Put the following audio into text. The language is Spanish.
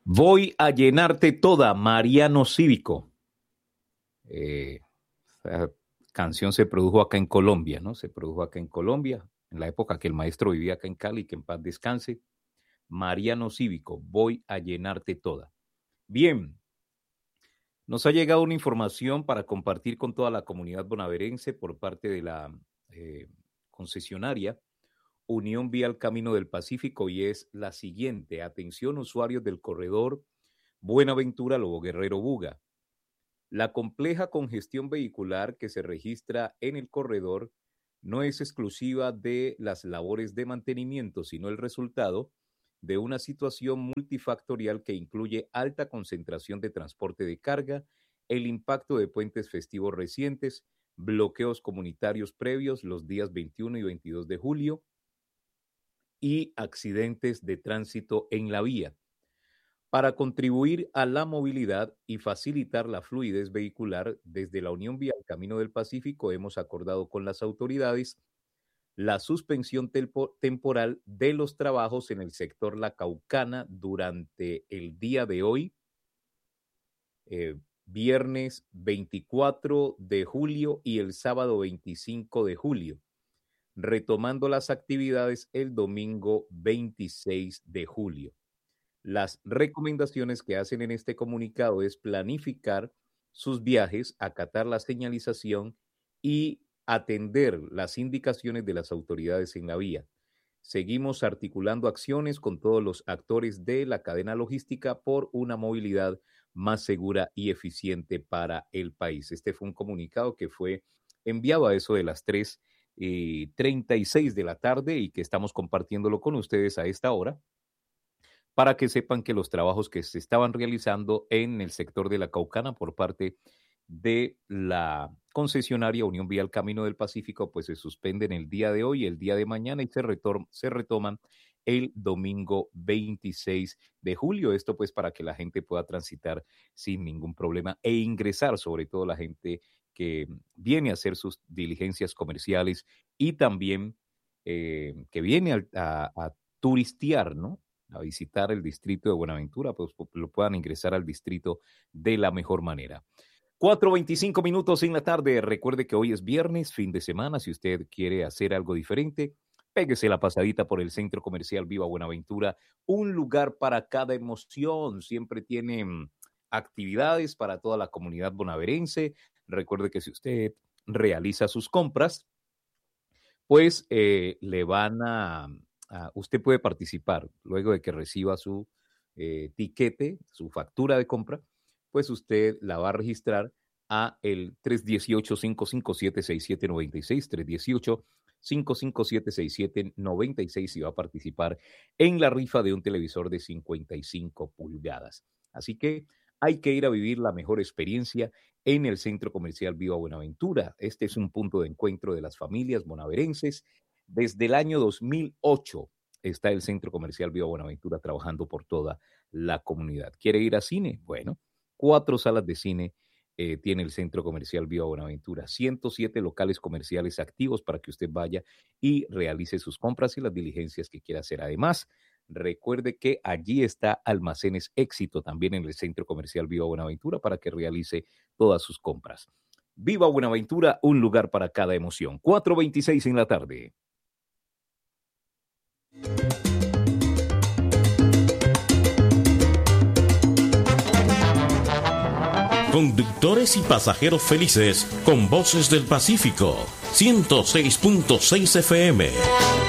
Voy a llenarte toda, Mariano Cívico. Esta canción se produjo acá en Colombia, ¿no? Se produjo acá en Colombia, en la época que el maestro vivía acá en Cali, que en paz descanse. Mariano Cívico, voy a llenarte toda. Bien, nos ha llegado una información para compartir con toda la comunidad bonaerense por parte de la concesionaria Unión Vial Camino del Pacífico, y es la siguiente. Atención, usuarios del corredor Buenaventura Lobo Guerrero Buga. La compleja congestión vehicular que se registra en el corredor no es exclusiva de las labores de mantenimiento, sino el resultado de una situación multifactorial que incluye alta concentración de transporte de carga, el impacto de puentes festivos recientes, bloqueos comunitarios previos los días 21 y 22 de julio y accidentes de tránsito en la vía. Para contribuir a la movilidad y facilitar la fluidez vehicular, desde la Unión Vial Camino del Pacífico hemos acordado con las autoridades la suspensión temporal de los trabajos en el sector La Caucana durante el día de hoy, viernes 24 de julio y el sábado 25 de julio, retomando las actividades el domingo 26 de julio. Las recomendaciones que hacen en este comunicado es planificar sus viajes, acatar la señalización y atender las indicaciones de las autoridades en la vía. Seguimos articulando acciones con todos los actores de la cadena logística por una movilidad más segura y eficiente para el país. Este fue un comunicado que fue enviado a eso de las 3:36 de la tarde y que estamos compartiéndolo con ustedes a esta hora, para que sepan que los trabajos que se estaban realizando en el sector de La Caucana por parte de la concesionaria Unión Vial Camino del Pacífico, pues se suspenden el día de hoy, el día de mañana, y se retoman el domingo 26 de julio. Esto pues para que la gente pueda transitar sin ningún problema e ingresar, sobre todo la gente que viene a hacer sus diligencias comerciales y también que viene a turistear, ¿no? A visitar el distrito de Buenaventura, pues lo puedan ingresar al distrito de la mejor manera. 4:25 minutos en la tarde. Recuerde que hoy es viernes, fin de semana. Si usted quiere hacer algo diferente, péguese la pasadita por el Centro Comercial Viva Buenaventura. Un lugar para cada emoción. Siempre tienen actividades para toda la comunidad bonaerense. Recuerde que si usted realiza sus compras, pues le van usted puede participar luego de que reciba su tiquete, su factura de compra, pues usted la va a registrar a el 318-557-6796, 318-557-6796, y va a participar en la rifa de un televisor de 55 pulgadas. Así que hay que ir a vivir la mejor experiencia en el Centro Comercial Viva Buenaventura. Este es un punto de encuentro de las familias bonaerenses. Desde el año 2008 está el Centro Comercial Viva Buenaventura trabajando por toda la comunidad. ¿Quiere ir a cine? Bueno, 4 salas de cine tiene el Centro Comercial Viva Buenaventura, 107 locales comerciales activos para que usted vaya y realice sus compras y las diligencias que quiera hacer. Además, recuerde que allí está Almacenes Éxito, también en el Centro Comercial Viva Buenaventura, para que realice todas sus compras. Viva Buenaventura, un lugar para cada emoción. 4:26 en la tarde. Conductores y pasajeros felices con Voces del Pacífico, 106.6 FM.